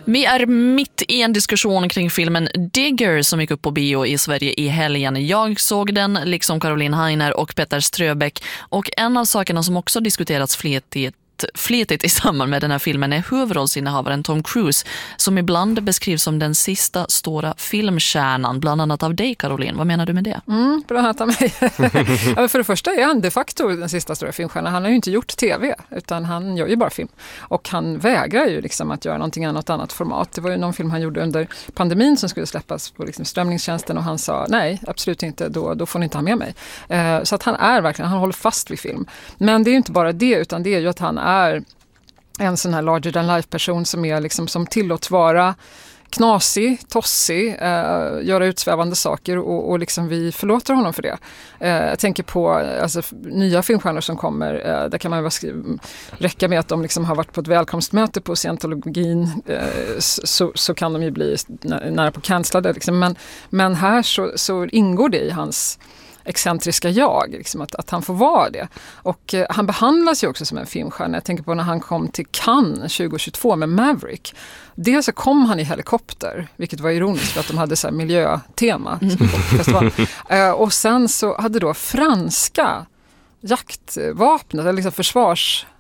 Vi är mitt i en diskussion kring filmen Digger som gick upp på bio i Sverige i helgen. Jag såg den, liksom Caroline Heiner och Petter Ströbeck. Och en av sakerna som också diskuterats flitigt i samband med den här filmen är huvudrollsinnehavaren Tom Cruise, som ibland beskrivs som den sista stora filmstjärnan, bland annat av dig, Caroline. Vad menar du med det? Bland annat av mig. För det första är han de facto den sista stora filmstjärnan. Han har ju inte gjort tv, utan han gör ju bara film. Och han vägrar ju liksom att göra någonting annat format. Det var ju någon film han gjorde under pandemin som skulle släppas på liksom strömningstjänsten, och han sa nej, absolut inte, då får ni inte ha med mig. Så att han håller fast vid film. Men det är ju inte bara det, utan det är ju att han är en sån här larger than life person som är liksom, som tillåts vara knasig, tossig, göra utsvävande saker, och liksom vi förlåter honom för det. Jag tänker på alltså, nya filmstjärnor som kommer, där kan man räcka med att de liksom har varit på ett välkomstmöte på scientologin, så kan de ju bli nära på cancellade. Liksom. Men här så ingår det i hans excentriska jag, liksom, att han får vara det. Och han behandlas ju också som en filmstjärna. Jag tänker på när han kom till Cannes 2022 med Maverick. Dels så kom han i helikopter, vilket var ironiskt för att de hade så här miljötema. Och sen så hade då franska jaktvapnet, eller liksom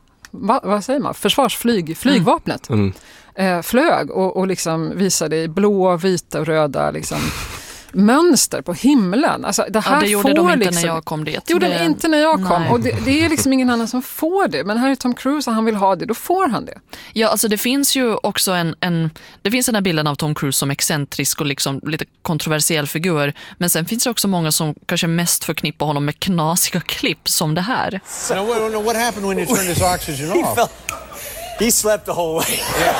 flygvapnet flög och liksom visade i blå, vita och röda liksom mönster på himlen. Alltså, det gjorde de inte liksom, när jag kom dit. Det gjorde de inte när jag kom. Och det är liksom ingen annan som får det. Men här är Tom Cruise och han vill ha det. Då får han det. Ja, alltså det finns ju också det finns den här bilden av Tom Cruise som excentrisk och liksom lite kontroversiell figur. Men sen finns det också många som kanske mest förknippar honom med knasiga klipp som det här. What happened when you turned his oxygen off? He slept the whole way.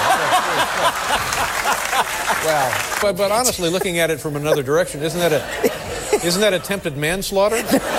Well, but honestly, looking at it from another direction, isn't that attempted manslaughter?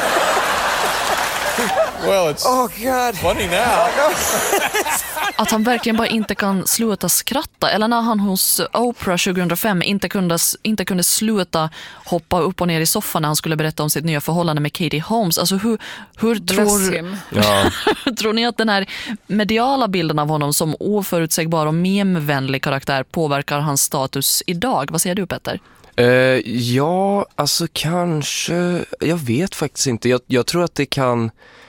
Well, it's funny now. Att han verkligen bara inte kan sluta skratta. Eller när han hos Oprah 2005 inte kunde sluta hoppa upp och ner i soffan när han skulle berätta om sitt nya förhållande med Katie Holmes. Alltså hur tror ni att den här mediala bilden av honom som oförutsägbar och memvänlig karaktär påverkar hans status idag? Vad säger du, Petter? Ja, alltså kanske... Jag vet faktiskt inte. Jag tror att det kan...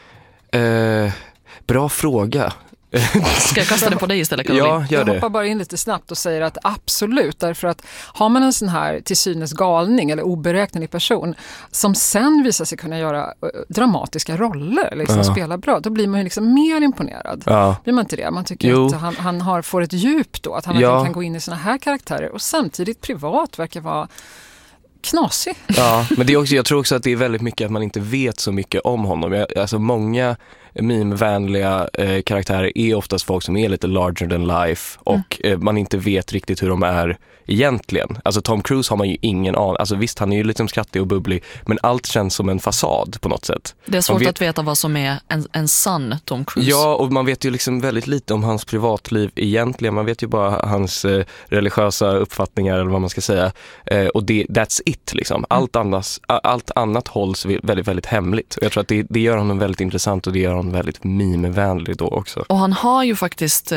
bra fråga. Ska jag kasta det på dig istället, Caroline? Ja, gör det. Jag hoppar bara in lite snabbt och säger att absolut, därför att har man en sån här till synes galning eller oberäknelig person som sen visar sig kunna göra dramatiska roller, liksom spela bra, då blir man ju liksom mer imponerad. Ja. Blir man inte det? Man tycker att han får ett djup då, att han kan gå in i såna här karaktärer och samtidigt privat verkar vara knasig. Ja, men det är också, jag tror också att det är väldigt mycket att man inte vet så mycket om honom. Alltså många meme-vänliga karaktärer är oftast folk som är lite larger than life och man inte vet riktigt hur de är egentligen. Alltså Tom Cruise har man ju ingen aning. Alltså visst, han är ju liksom skrattig och bubblig, men allt känns som en fasad på något sätt. Det är svårt att veta vad som är en sann Tom Cruise. Ja, och man vet ju liksom väldigt lite om hans privatliv egentligen. Man vet ju bara hans religiösa uppfattningar eller vad man ska säga. Och that's it liksom. Allt annat hålls väldigt, väldigt hemligt. Och jag tror att det gör honom väldigt intressant och det gör honom väldigt mimevänlig då också. Och han har ju faktiskt